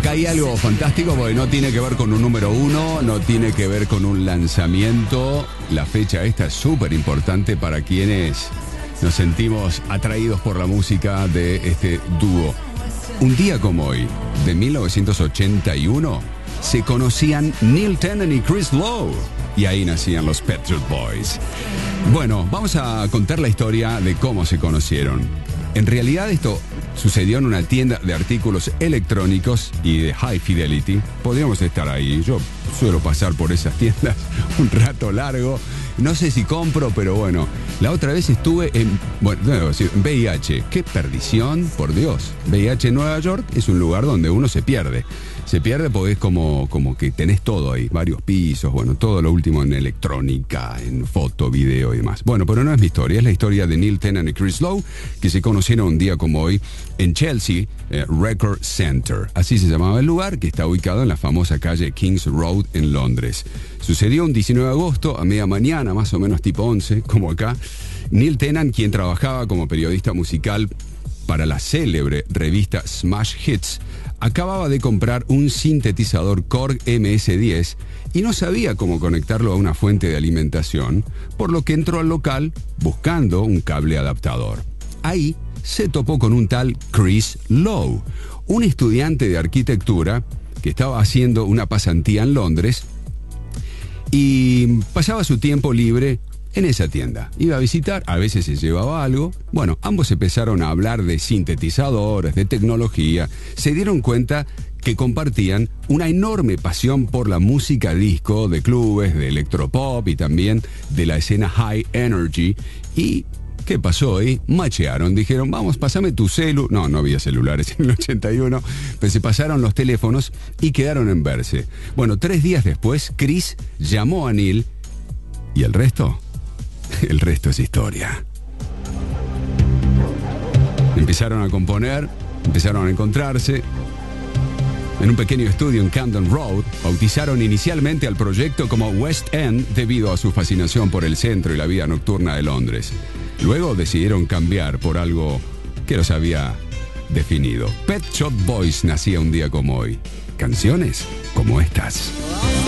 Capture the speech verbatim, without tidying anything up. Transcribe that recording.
acá hay algo fantástico porque no tiene que ver con un número uno, no tiene que ver con un lanzamiento. La fecha esta es súper importante para quienes nos sentimos atraídos por la música de este dúo. Un día como hoy, de mil novecientos ochenta y uno, se conocían Neil Tennant y Chris Lowe. Y ahí nacían los Pet Shop Boys. Bueno, vamos a contar la historia de cómo se conocieron. En realidad esto sucedió en una tienda de artículos electrónicos y de High Fidelity. Podríamos estar ahí. Yo suelo pasar por esas tiendas un rato largo. No sé si compro, pero bueno. La otra vez estuve en, bueno, debo decir, V I H. ¡Qué perdición, por Dios! V I H en Nueva York es un lugar donde uno se pierde. Se pierde porque es como, como que tenés todo ahí, varios pisos, bueno, todo lo último en electrónica, en foto, video y demás. Bueno, pero no es mi historia, es la historia de Neil Tennant y Chris Lowe, que se conocieron un día como hoy en Chelsea eh, Record Center. Así se llamaba el lugar, que está ubicado en la famosa calle King's Road en Londres. Sucedió un diecinueve de agosto, a media mañana, más o menos tipo once, como acá. Neil Tennant, quien trabajaba como periodista musical para la célebre revista Smash Hits, acababa de comprar un sintetizador Korg M S diez y no sabía cómo conectarlo a una fuente de alimentación, por lo que entró al local buscando un cable adaptador. Ahí se topó con un tal Chris Lowe, un estudiante de arquitectura que estaba haciendo una pasantía en Londres y pasaba su tiempo libre en esa tienda. Iba a visitar, a veces se llevaba algo. Bueno, ambos empezaron a hablar de sintetizadores, de tecnología. Se dieron cuenta que compartían una enorme pasión por la música disco, de clubes, de electropop y también de la escena high energy. Y ¿qué pasó ahí? Machearon, dijeron, vamos, pásame tu celu. No, no había celulares en el ochenta y uno, pero se pasaron los teléfonos y quedaron en verse. Bueno, tres días después, Chris llamó a Neil y el resto... El resto es historia. Empezaron a componer, empezaron a encontrarse. En un pequeño estudio en Camden Road, bautizaron inicialmente al proyecto como West End debido a su fascinación por el centro y la vida nocturna de Londres. Luego decidieron cambiar por algo que los había definido. Pet Shop Boys nacía un día como hoy. Canciones como estas.